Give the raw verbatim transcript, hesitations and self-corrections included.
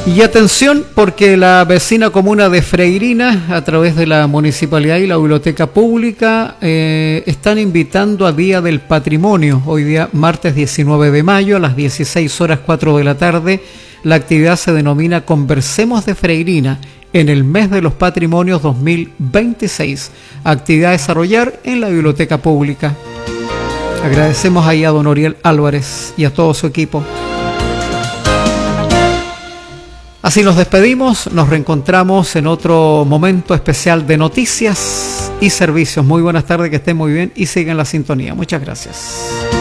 Y atención, porque la vecina comuna de Freirina, a través de la municipalidad y la biblioteca pública, eh, están invitando a Día del Patrimonio. Hoy día, martes diecinueve de mayo, a las dieciséis horas cuatro de la tarde. La actividad se denomina Conversemos de Freirina en el mes de los patrimonios dos mil veintiséis. Actividad a desarrollar en la biblioteca pública. Agradecemos ahí a don Oriel Álvarez y a todo su equipo. Así nos despedimos, nos reencontramos en otro momento especial de noticias y servicios. Muy buenas tardes, que estén muy bien y sigan la sintonía. Muchas gracias.